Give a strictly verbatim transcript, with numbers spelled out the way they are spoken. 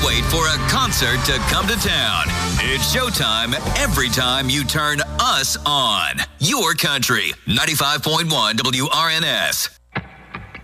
wait for a concert to come to town. It's showtime every time you turn us on. Your country, ninety-five point one W R N S.